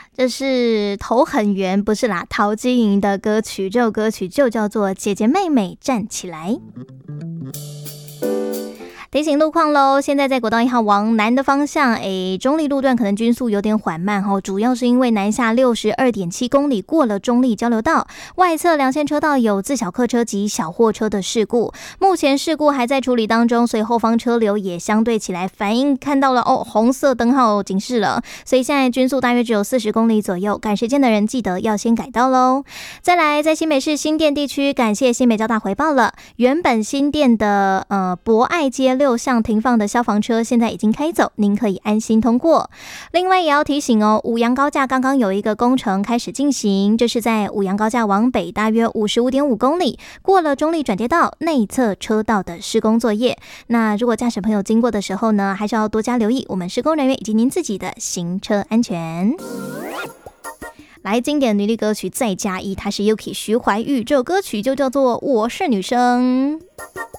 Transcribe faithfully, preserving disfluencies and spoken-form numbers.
这是头很圆，不是啦，陶晶莹的歌曲，这首歌曲就叫做《姐姐妹妹站起来》。提醒路况咯，现在在国道一号往南的方向，诶，中立路段可能均速有点缓慢哦，主要是因为南下 六十二点七公里过了中立交流道，外侧两线车道有自小客车及小货车的事故，目前事故还在处理当中，所以后方车流也相对起来反应看到了哦，红色灯号警示了，所以现在均速大约只有四十公里左右，赶时间的人记得要先改道咯。再来，在新北市新店地区，感谢新北交大回报了，原本新店的呃博爱街六巷停放的消防车现在已经开走，您可以安心通过。另外也要提醒哦，五杨高架刚刚有一个工程开始进行，这是在五杨高架往北大约 五十五点五公里，过了中立转接道内侧车道的施工作业。那如果驾驶朋友经过的时候呢，还是要多加留意我们施工人员以及您自己的行车安全。来，经典女力歌曲再加一，它是 Yuki 徐怀钰，这首歌曲就叫做《我是女生》。